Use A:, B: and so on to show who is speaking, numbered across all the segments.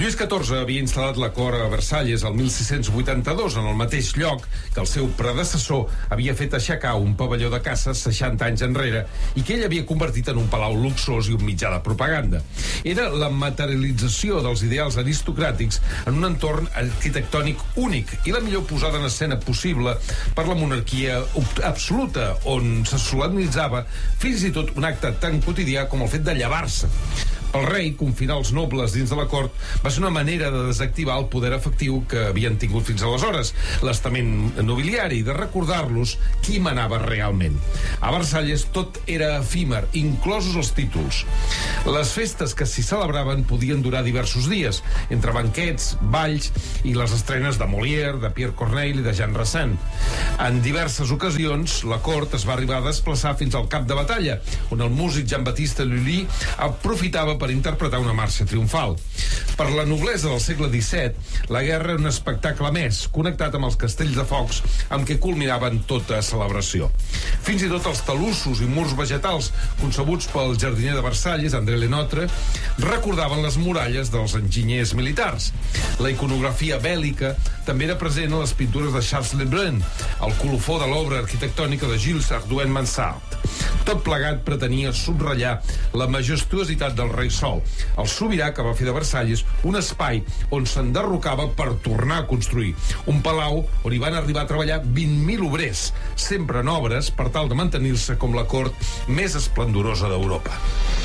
A: Lluís XIV havia instal·lat la cort a Versalles el 1682, en el mateix lloc que el seu predecessor havia fet aixecar un pavelló de caça 60 anys enrere i que ell havia convertit en un palau luxós i un mitjà de propaganda. Era la materialització dels ideals aristocràtics en un entorn arquitectònic únic i la millor posada en escena possible per la monarquia absoluta, on se solemnitzava fins i tot un acte tan quotidià com el fet de llevar-se. Pel rei, confinar els nobles dins de la cort va ser una manera de desactivar el poder efectiu que havien tingut fins aleshores, l'estament nobiliari, de recordar-los qui manava realment. A Versalles tot era efímer, inclosos els títols. Les festes que s'hi celebraven podien durar diversos dies, entre banquets, balls i les estrenes de Molière, de Pierre Corneille i de Jean Racine. En diverses ocasions, la cort es va arribar a desplaçar fins al camp de batalla, on el músic Jean-Baptiste Lully aprofitava per interpretar una marxa triomfal. Per la noblesa del segle XVII, la guerra era un espectacle més, connectat amb els castells de focs amb què culminaven tota celebració. Fins i tot els talussos i murs vegetals concebuts pel jardiner de Versalles, André Lenotre, recordaven les muralles dels enginyers militars. La iconografia bèl·lica també era present a les pintures de Charles Lebrun, el colofó de l'obra arquitectònica de Jules Hardouin-Mansart. Tot plegat pretenia subratllar la majestuositat del rei Sol, el sobirà que va fer de Versalles un espai on s'enderrocava per tornar a construir. Un palau on hi van arribar a treballar 20.000 obrers, sempre en obres per tal de mantenir-se com la cort més esplendorosa d'Europa.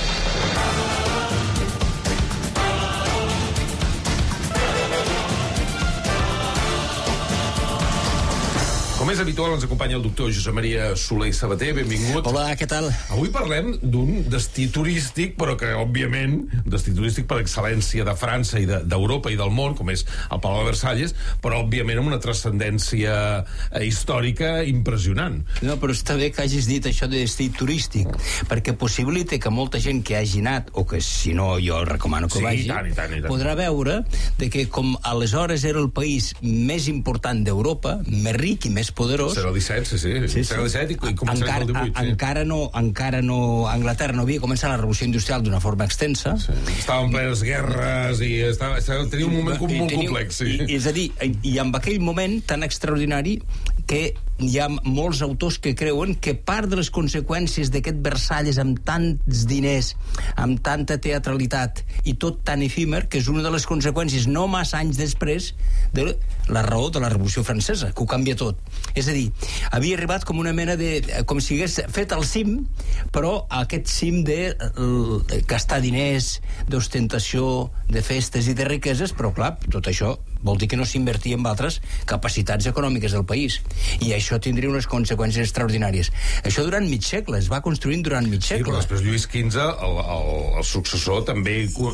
A: Com és habitual, ens acompanya el doctor Josep Maria Soler i Sabater. Benvingut.
B: Hola, què tal?
A: Avui parlem d'un destí turístic, però que, òbviament, destí turístic per excel·lència de França i d'Europa i del món, com és el Palau de Versalles, però, òbviament, amb una transcendència històrica impressionant.
B: No, però està bé que hagis dit això de destí turístic, perquè possibilita que molta gent que hagi anat, o que, si no, jo recomano que vagi,
A: i tant.
B: podrà veure de que, com aleshores era el país més important d'Europa, més ric i més poderós.
A: Segle XVII, sí. Segle XVII i començant el XVIII.
B: Encara no, Anglaterra no havia començat la revolució industrial d'una forma extensa.
A: Sí. Estaven plenes guerres i tenia un moment molt complex. Sí.
B: És a dir, i amb aquell moment tan extraordinari que hi ha molts autors que creuen que part de les conseqüències d'aquest Versalles amb tants diners, amb tanta teatralitat i tot tan efímer, que és una de les conseqüències no massa anys després de la raó de la Revolució Francesa, que ho canvia tot. És a dir, havia arribat com una mena de... com si hagués fet el cim, però aquest cim de gastar diners, d'ostentació, de festes i de riqueses, però clar, tot això vol dir que no s'invertia en altres capacitats econòmiques del país. I això tindria unes conseqüències extraordinàries. Això durant mig segle, es va construint durant mig segle.
A: Sí, però després Lluís XV, el successor, també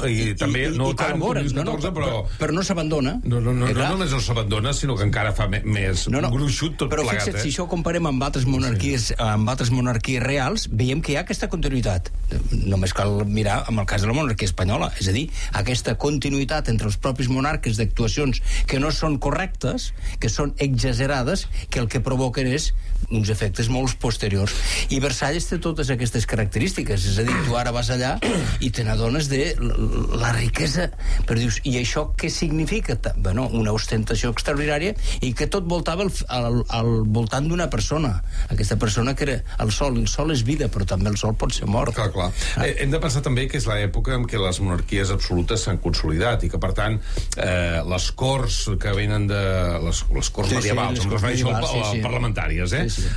A: no tant com Lluís XIV,
B: però no s'abandona.
A: No només no s'abandona, sinó que encara fa més gruixut tot
B: però
A: plegat.
B: Però fixa't, si això ho comparem amb altres monarquies reals, veiem que hi ha aquesta continuïtat. Només cal mirar amb el cas de la monarquia espanyola. És a dir, aquesta continuïtat entre els propis monarques d'actuacions que no són correctes, que són exagerades, que el que provoquen és uns efectes molt posteriors. I Versalles té totes aquestes característiques. És a dir, tu ara vas allà i te n'adones de la riquesa, però dius, i això què significa? Bueno, una ostentació extraordinària i que tot voltava al voltant d'una persona. Aquesta persona que era el sol. El sol és vida, però també el sol pot ser mort.
A: Clar. Hem de pensar també que és l'època en què les monarquies absolutes s'han consolidat i que, per tant, les corts que venen de... les corts medievals, em refereixo parlamentàries,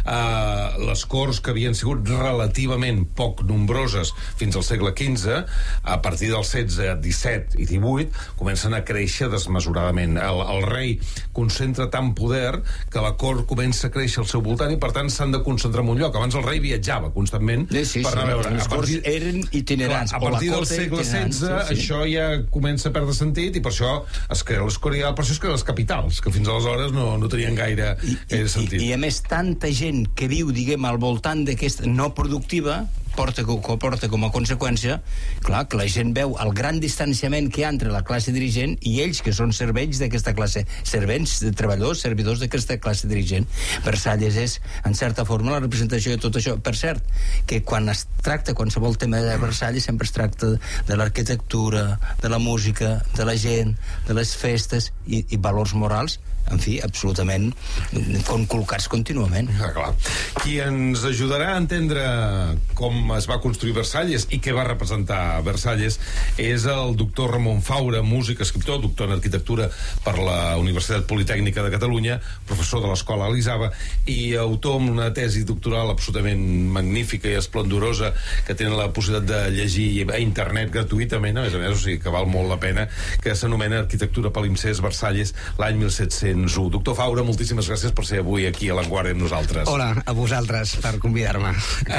A: les corts que havien sigut relativament poc nombroses fins al segle XV, a partir del XVI, XVII i XVIII, comencen a créixer desmesuradament. El rei concentra tant poder que la cort comença a créixer al seu voltant i, per tant, s'han de concentrar en un lloc. Abans el rei viatjava constantment per anar a veure.
B: Les corts eren itinerants.
A: A partir del segle XVI, això ja comença a perdre sentit i per això es crea l'escorial, per això es creen les capitals, que fins aleshores no tenien gaire sentit.
B: I a més, tanta gent que viu, diguem, al voltant d'aquesta no productiva, porta com a conseqüència, clar, que la gent veu el gran distanciament que hi ha entre la classe dirigent i ells, que són servents d'aquesta classe, servents, treballadors, servidors d'aquesta classe dirigent. Versalles és, en certa forma, la representació de tot això. Per cert, que quan es tracta qualsevol tema de Versalles sempre es tracta de l'arquitectura, de la música, de la gent, de les festes i valors morals, en fi, absolutament conculcats contínuament.
A: Clar. Qui ens ajudarà a entendre com es va construir Versalles i què va representar Versalles és el doctor Ramon Faura, músic, escriptor, doctor en arquitectura per la Universitat Politècnica de Catalunya, professor de l'Escola Elisava i autor amb una tesi doctoral absolutament magnífica i esplendorosa que tenen la possibilitat de llegir a internet gratuïtament, a més, o sigui que val molt la pena, que s'anomena Arquitectura palimpsest Versalles l'any 1701. Doctor Faura, moltíssimes gràcies per ser avui aquí a l'Enguarda amb nosaltres.
C: Hola, a vosaltres per convidar-me.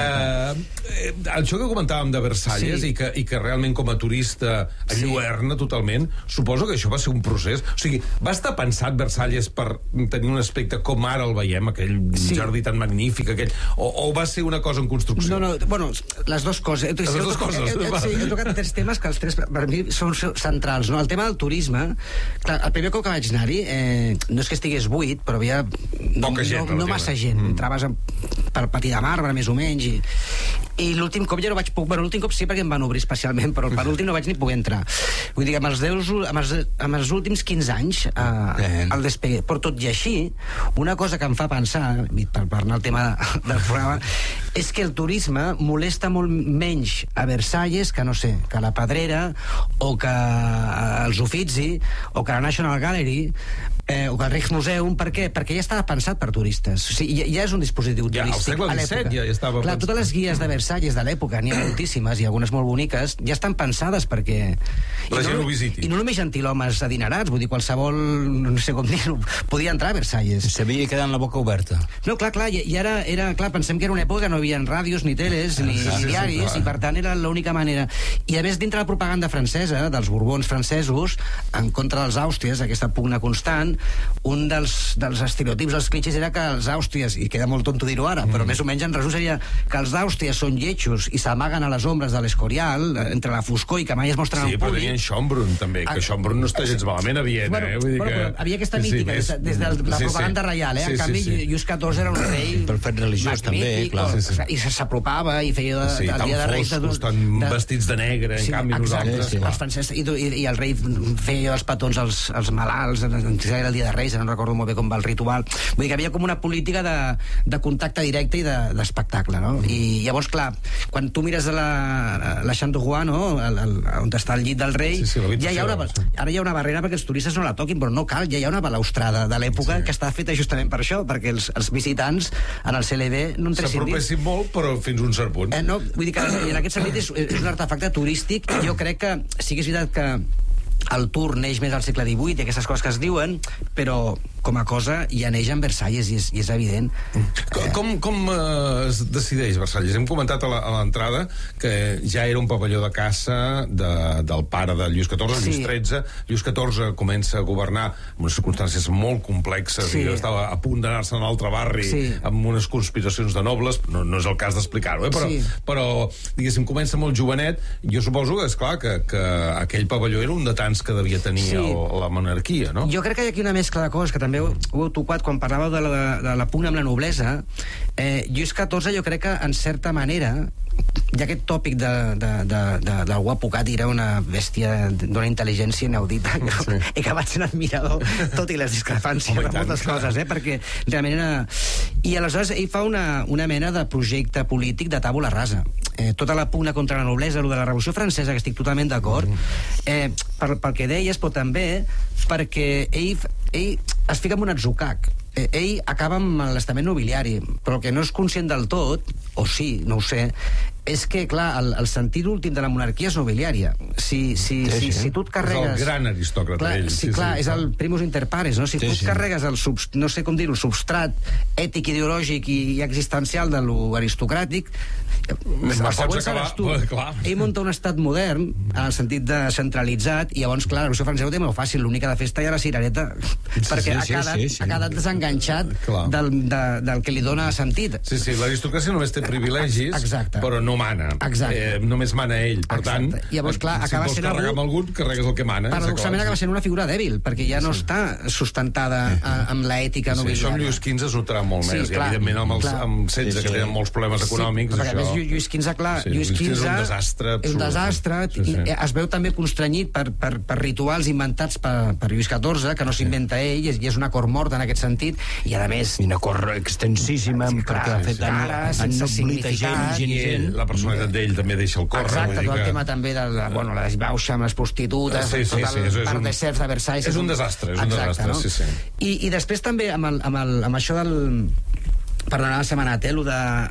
A: Això que comentàvem de Versalles i que realment com a turista enlluerna totalment, suposo que això va ser un procés. O sigui, va estar pensat Versalles per tenir un aspecte com ara el veiem, aquell jardí tan magnífic, o va ser una cosa en construcció?
C: No, bueno, les dues coses.
A: Les dues coses.
C: He tocat tres temes que els tres per mi són centrals, no? El tema del turisme, clar, el primer cop que vaig anar-hi, no és que estigués buit, però havia
A: poca gent,
C: no massa gent. Entraves per Patí de Marbre, més o menys, i l'últim cop ja no vaig poder... Bueno, l'últim cop sí perquè em van obrir especialment, però per l'últim no vaig ni poder entrar. Vull dir que amb els últims 15 anys el despegue. Però tot i així, una cosa que em fa pensar, per anar al tema del programa, és que el turisme molesta molt menys a Versalles que, no sé, que la Pedrera, o que els Uffizi, o que la National Gallery, o que el Rijksmuseum. Per què? Perquè ja estava pensat per turistes. O sigui, ja és un dispositiu turístic.
A: Al segle XVII ja estava
C: pensat. Totes les guies de Versalles de l'època, n'hi ha moltíssimes, i algunes molt boniques, ja estan pensades perquè...
A: La gent ho visiti.
C: I no només gentilhomes adinerats, vull dir, qualsevol, no sé com dir-ho, podia entrar a Versalles.
B: S'havia quedat amb la boca oberta.
C: No, clar, i ara era, clar, pensem que era una època que no hi havia ràdios, ni teles, ni diaris, i per tant era l'única manera. I a més, dintre la propaganda francesa, dels Borbons francesos, en contra dels Àustries, aquesta pugna constant, un dels estereotips, dels clitxers, era que els Àustries, i queda molt tonto dir-ho ara, però més o menys en resum seria que els Àustries són lletjos i s'amaguen a les ombres de l'Escorial, entre la foscor, i que mai es mostren al públic.
A: Sí, però tenien Schönbrunn, també, que Schönbrunn no està gens malament a Viena,
C: Vull dir que... Havia aquesta mítica, des de la propaganda reial, En canvi, Lluís XIV era un rei...
B: Per fet religiós, també, clar.
C: I s'apropava i feia el dia de Reis...
A: Tan foscos, tan vestits de negre, en canvi nosaltres...
C: Els francesos, i el rei feia els petons als malalts, era el dia de Reis, no recordo molt bé com va el ritual. Vull dir que havia com una política de contacte directe i d'espectacle, no? I llavors, clar, quan tu mires la Chanteroy, no? On està el llit del rei, ara hi ha una barrera perquè els turistes no la toquin, però no cal, ja hi ha una balaustrada de l'època que està feta justament per això, perquè els visitants en el CLB no entressin dins.
A: S'apropessin molt, però fins un cert punt.
C: No, vull dir que en aquest sentit és un artefacte turístic, i jo crec que sí que és veritat que el Tour neix més al segle XVIII i aquestes coses que es diuen, però com a cosa ja neix en Versalles i és evident.
A: Com es decideix Versalles? Hem comentat a l'entrada que ja era un pavelló de caça del pare de Lluís XIV, Lluís XIII. Lluís XIV comença a governar en unes circumstàncies molt complexes i estava a punt d'anar-se a un altre barri amb unes conspiracions de nobles, no és el cas d'explicar-ho, però diguéssim, comença molt jovenet. Jo suposo que, esclar, que aquell pavelló era un de tants que devia tenir la monarquia, no?
C: Jo crec que hi ha aquí una mescla de coses que també ho heu tocat quan parlàveu de la pugna amb la noblesa. Lluís XIV jo crec que en certa manera hi ha aquest tòpic del guapo Cati, era una bèstia d'una intel·ligència inaudita. He acabat sent admirador, tot i les discrepàncies de moltes coses, perquè realment era... I aleshores ell fa una mena de projecte polític de tàbula rasa. Tota la pugna contra la noblesa, lo de la Revolució Francesa, que estic totalment d'acord, pel que deies, però també perquè ell es fica en un atzucac. Ell acaba amb l'estament nobiliari, però el que no és conscient del tot, o sí, no ho sé, és que, clar, el sentit últim de la monarquia és nobiliària. Si tu et carregues...
A: És el gran aristòcrata, ell.
C: Sí, clar, és el primus inter pares, no? Si tu et carregues el substrat ètic, ideològic i existencial de l'aristocràtic,
A: la pots acabar...
C: Ell munta un estat modern, en el sentit de centralitzat, i llavors, clar, la Revolució Francesa ho té molt fàcil, l'única de festa hi ha la cirereta, perquè ha quedat desenganxat del que li dona sentit.
A: Sí, l'aristocràcia només té privilegis, però no mana.
C: Exacte.
A: Només mana ell. Per tant,
C: llavors, clar,
A: si vols carregar amb algun, carregues el que mana.
C: Paradoxalment acaba sent una figura dèbil, perquè ja no està sustentada amb l'ètica nobiliària.
A: Això amb Lluís XV es notarà molt més, i evidentment amb XVI, que tenen molts problemes econòmics.
C: Perquè a més Lluís XV, clar, Lluís XV
A: és un desastre absolut.
C: És un desastre, es veu també constrenyit per rituals inventats per Lluís XIV, que no s'inventa ell, i és una cort morta en aquest sentit, i a més...
B: Una cort extensíssima, perquè ha fet
C: sense significat.
A: La personalitat d'ell també deixa el córrer.
C: Exacte, tot el tema també de la desbauxa amb les prostitutes, tot el parc de certs de Versailles.
A: És un desastre, sí, sí.
C: I després també amb això del... Perdona, la setmanat, lo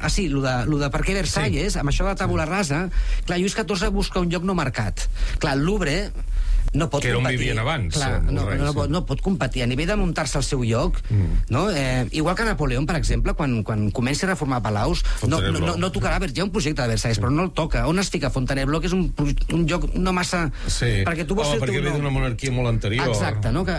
C: de per què Versalles, amb això de la tabula rasa, clar, Lluís XIV busca un lloc no marcat. Clar, el Louvre no pot
A: que era
C: competir.
A: on vivien abans.
C: Clar, no pot competir. A nivell de muntar-se al seu lloc, no? Igual que Napoleó, per exemple, quan comença a reformar palaus, no tocarà... Hi ha un projecte de Versalles, però no el toca. On es fica Fontainebleau, que és un lloc no massa...
A: Sí.
C: Perquè tu vols fer
A: perquè ve d'una monarquia molt anterior.
C: Exacte, no?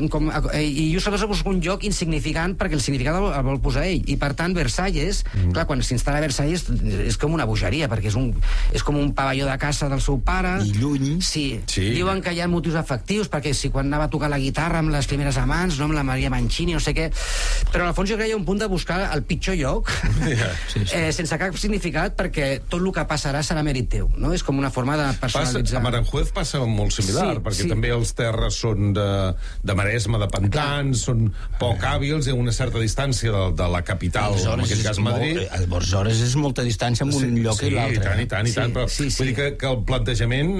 C: I Lluís XIV busca un lloc insignificant perquè el significat el vol posar ell. I, per tant, Versalles, clar, quan s'instal·la a Versalles és com una bogeria, perquè és com un pavelló de caça del seu pare.
B: I lluny.
C: Sí. Diuen que hi ha motius afectius, perquè si quan anava a tocar la guitarra amb les primeres amants, no, amb la Maria Mancini, no sé què... Però en el fons jo crec que hi ha un punt de buscar el pitjor lloc, sense cap significat, perquè tot el que passarà serà mèrit teu, no? És com una forma de personalitzar...
A: A Aranjuez passa molt similar, perquè també els terres són de maresma, de pantans, són poc hàbils i a una certa distància de la capital, en aquest cas Madrid.
B: Aleshores és molta distància amb un lloc i l'altre.
A: I tant, però vull dir que el plantejament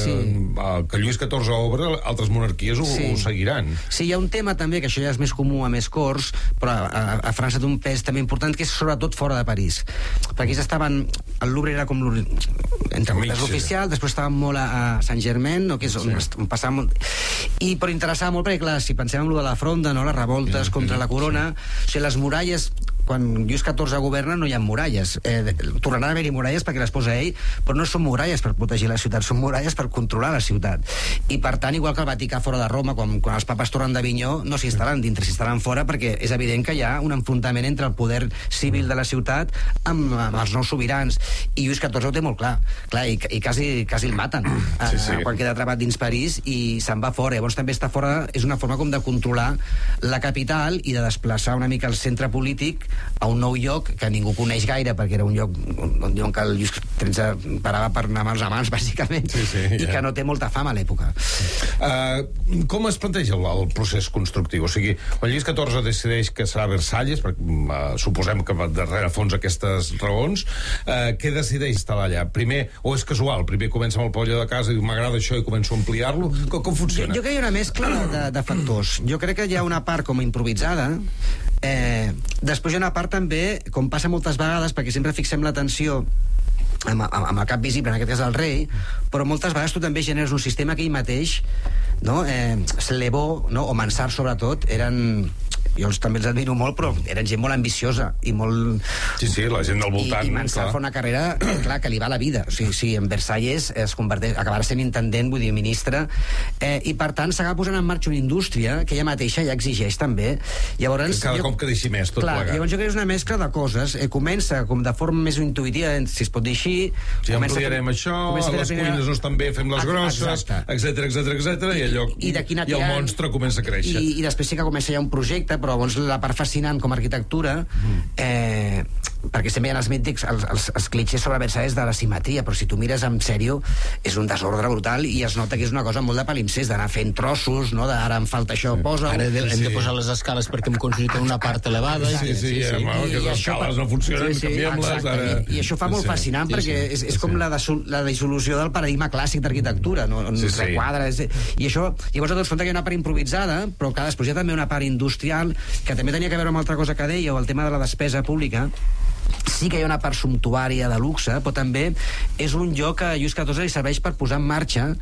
A: que Lluís XIV obre, altres monarquies ho seguiran.
C: Sí, hi ha un tema també, que això ja és més comú a més corts, però a França té un pes també important, que és sobretot fora de París. Perquè ells estaven... El Louvre era com l'oficial, després estaven molt a Saint-Germain, no? Que és on passava molt... Però interessava molt, perquè clar, si pensem en lo de la Fronda, no? Les revoltes contra la corona, o sigui, les muralles... Quan Lluís XIV governa no hi ha muralles. Tornaran a haver-hi muralles perquè les posa ell, però no són muralles per protegir la ciutat, són muralles per controlar la ciutat. I per tant, igual que el Vaticà fora de Roma, quan els papes tornen d'Avinyó, no s'instal·len dintre, s'instal·len fora, perquè és evident que hi ha un enfrontament entre el poder civil de la ciutat amb els nous sobirans. I Lluís XIV ho té molt clar, i quasi el maten quan queda atrapat dins París i se'n va fora. Llavors també està fora, és una forma com de controlar la capital i de desplaçar una mica el centre polític a un nou lloc que ningú coneix gaire, perquè era un lloc on diuen que el Lluís XIII parava per anar amb els amants, bàsicament, i que no té molta fama a l'època.
A: Com es planteja el procés constructiu? O sigui, quan Lluís XIV decideix que serà Versalles, suposem que darrere fons aquestes raons, què decideix instal·lar allà? Primer, o és casual, primer comença amb el pavelló de casa i diu, m'agrada això i començo a ampliar-lo? Com funciona?
C: Jo crec que hi ha una mescla de factors. Jo crec que hi ha una part com improvisada, després hi ha una part també, com passa moltes vegades, perquè sempre fixem l'atenció amb el cap visible, en aquest cas el rei, però moltes vegades tu també generes un sistema que ell mateix, no? Slevó, no? O Mansart sobretot, jo també els admiro molt, però eren gent molt ambiciosa i molt...
A: Sí, la gent del voltant.
C: I Mansart fa una carrera, clar, que li va la vida. O sigui, en Versalles acabarà sent intendent, vull dir, ministre, i per tant s'acaba posant en marxa una indústria que ella mateixa ja exigeix també. Llavors,
A: cada cop que deixi més, tot plegat.
C: Llavors jo crec que és una mescla de coses. Comença com de forma més intuïtiva, si es pot dir així.
A: Si ampliarem això, les cuines no estan bé, fem les grosses, etc. I el monstre comença a créixer.
C: I després sí que comença ja un projecte, però llavors la part fascinant com a arquitectura, perquè sempre hi ha els mítics, els clitxers sobre Versalles de la simetria, però si tu mires en sèrio, és un desordre brutal i es nota que és una cosa molt de palimpsest, d'anar fent trossos, no? Ara em falta això, posa...
B: Ara hem de posar les escales perquè hem construït una part elevada.
A: Sí, que les escales no funcionen, canviem-les.
C: I això fa molt fascinant, perquè és com la dissolució del paradigma clàssic d'arquitectura, no? Requadra, i això, llavors et dones compte que hi ha una part improvisada, però que després hi ha també una part industrial que també tenia que veure amb altra cosa que deia, o el tema de la despesa pública. Sí que hi ha una part sumptuària de luxe, però també és un lloc que a Lluís XIV li serveix per posar en marxa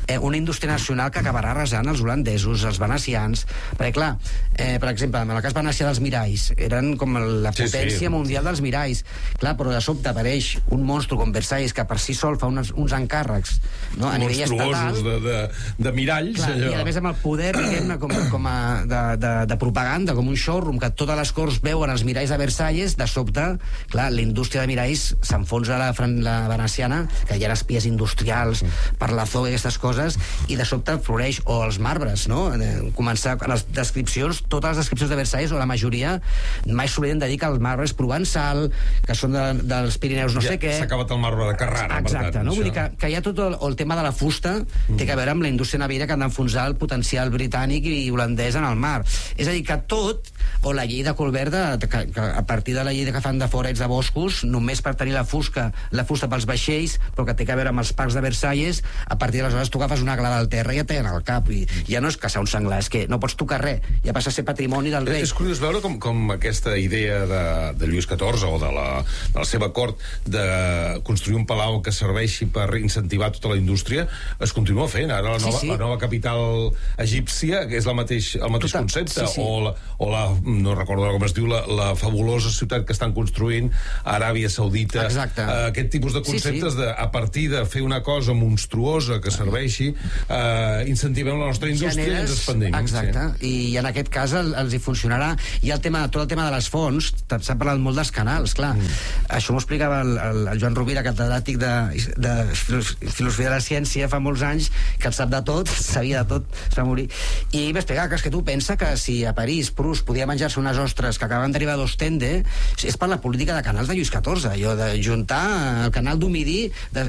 C: una indústria nacional que acabarà arrasant els holandesos, els venecians, perquè clar, per exemple, en el cas venecià dels miralls, eren com la potència mundial dels miralls, clar, però de sobte apareix un monstru com Versalles, que per si sol fa uns encàrrecs, no? A nivell estatal,
A: de miralls,
C: clar, i a més amb el poder, diguem-ne, com de propaganda, com un showroom, que totes les corts veuen els miralls de Versalles, de sobte, clar, la indústria de miralls s'enfonsa la veneciana, que hi ha espies industrials per la Zoe i aquestes coses, i de sobte floreix, o els marbres, no? Començar a les descripcions, totes les descripcions de Versalles, o la majoria, mai s'obliden de dir que el marbre és provençal, que són dels Pirineus no sé què.
A: S'ha acabat el marbre de Carrara.
C: Exacte, no? Vull dir que hi ha tot el tema de la fusta, té a veure amb la indústria navira, que han d'enfonsar el potencial britànic i holandès en el mar. És a dir, que tot, o la llei de Colbert, que a partir de la llei que fan de forets de boscos, només per tenir la fusta pels vaixells, però que té a veure amb els parcs de Versalles, a partir d'aleshores tu agafes una glada al terra i ja tenen al cap, i ja no és caçar un senglar, és que no pots tocar res, ja passa a ser patrimoni del rei.
A: És curiós veure com aquesta idea de Lluís XIV o de la seva cort de construir un palau que serveixi per incentivar tota la indústria es continua fent. Ara la nova capital egípcia, que és el mateix concepte, o la, no recordo com es diu, la fabulosa ciutat que estan construint a Aràbia Saudita.
C: Exacte.
A: Aquest tipus de conceptes a partir de fer una cosa monstruosa que serveixi, incentivem la nostra indústria i ens expandim.
C: Exacte, i en aquest cas els hi funcionarà. I tot el tema de les fonts, s'ha parlat molt dels canals, clar. Això m'ho explicava el Joan Rovira, catedràtic de filosofia de la ciència fa molts anys, que en sap de tot, sabia de tot, es va morir. I m'explicava que és que tu pensa que si a París Proust podia menjar-se unes ostres que acaben d'arribar d'Ostende, és per la política de canals de Lluís XIV, allò de juntar el canal d'Humidí,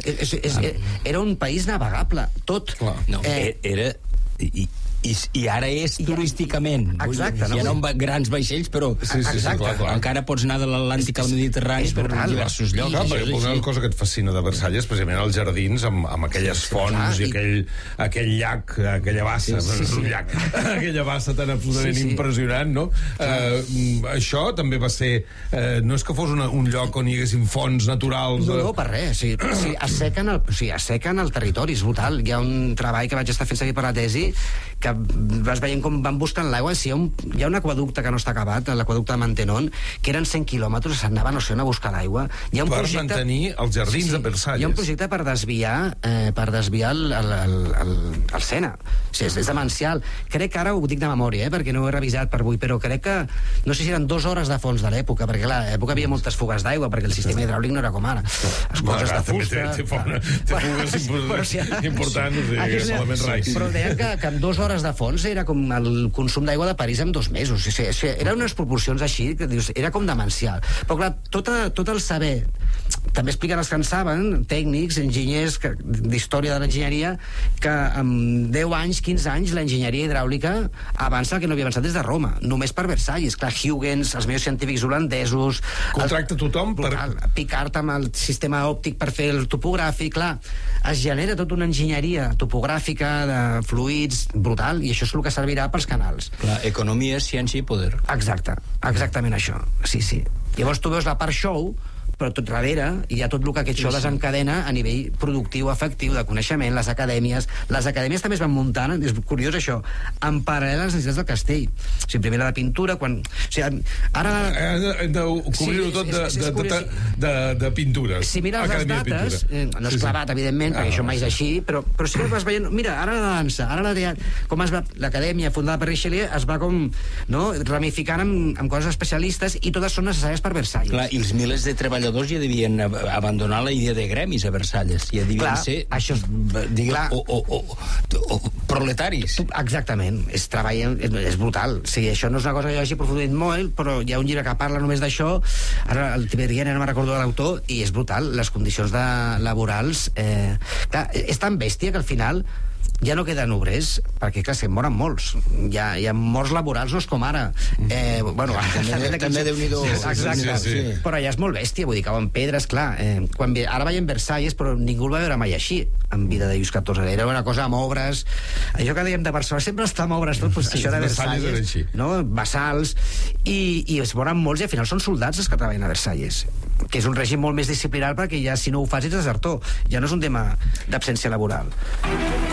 C: era un país navegable, tot.
B: No, era... I ara és turísticament.
C: Exacte.
B: Hi ha grans vaixells, però encara pots anar de l'Atlàntic al Mediterrani per diversos llocs.
A: Una cosa que et fascina de Versalles és precisament els jardins amb aquelles fonts i aquell llac, aquella bassa, un llac, aquella bassa tan absolutament impressionant, no? Això també va ser... No és que fos un lloc on hi haguessin fonts naturals...
C: No, per res. Assequen el territori, és brutal. Hi ha un treball que vaig estar fent seguir per la tesi, que vas veient com van buscant l'aigua. Si hi ha un aqüeducte que no està acabat, l'aqüeducte de Mantenon, que eren 100 quilòmetres, s'anaven a buscar l'aigua.
A: Per mantenir els jardins de Versalles.
C: Hi ha un projecte per desviar el Sena. És demencial. Crec que ara ho dic de memòria, perquè no ho he revisat per avui, però crec que no sé si eren 2 hores de fons de l'època, perquè a l'època havia moltes fugues d'aigua, perquè el sistema hidràulic no era com ara. Esponges de fusta...
A: Té fugues importants, elements raics.
C: Però deien que en 2 hores de fons era com el consum d'aigua de París en 2 mesos. Eren unes proporcions així, que dius, era com demencial. Però clar, tot el saber, també expliquen els que en saben, tècnics, enginyers d'història de l'enginyeria, que en 10 anys, 15 anys, l'enginyeria hidràulica avança el que no havia avançat des de Roma, només per Versalles. Clar, Huygens, els millors científics holandesos...
A: Contracta tothom per...
C: Picard amb el sistema òptic per fer el topogràfic, clar, es genera tota una enginyeria topogràfica de fluids brutal, i això és el que servirà pels canals.
B: Clar, economia, ciència i poder.
C: Exacte, exactament això. Sí. Llavors tu veus la part show, però tot darrere hi ha tot el que aquest show desencadena a nivell productiu, efectiu, de coneixement, les acadèmies també es van muntant, és curiós això, en paral·lel a les necessitats del castell. O sigui, primer la de pintura, quan... O sigui, ara...
A: Hem de cobrir-ho tot de pintures.
C: Si mires les dates, no és clavat, evidentment, perquè això mai és així, però sí que vas veient, mira, ara la dansa, ara com l'acadèmia fundada per Richelieu es va com ramificant amb coses especialistes, i totes són necessàries per Versalles.
B: Clar, i els milers de treballadors ja devien abandonar la idea de gremis a Versalles, ja devien ser proletaris.
C: Exactament, és brutal. Sí, això no és una cosa que jo hagi aprofundit molt, però hi ha un llibre que parla només d'això, ara el Tiberiana, no me'n recordo de l'autor, i és brutal, les condicions laborals. Clar, és tan bèstia que al final ja no queden obrers, perquè clar, se'n moren molts. Hi ha morts laborals, no és com ara.
B: També Déu-n'hi-do.
C: Exacte. Però ja és molt bèstia, vull dir, cauen pedres, clar. Ara veiem Versalles, però ningú el va veure mai així, en vida de Lluís XIV. Era una cosa amb obres. Això que dèiem de Barcelona, sempre està amb obres, tot, això de Versalles, no? Bassals, i es moren molts, i al final són soldats els que treballen a Versalles, que és un règim molt més disciplinari, perquè ja si no ho fas ets desertor, ja no és un tema d'absència laboral.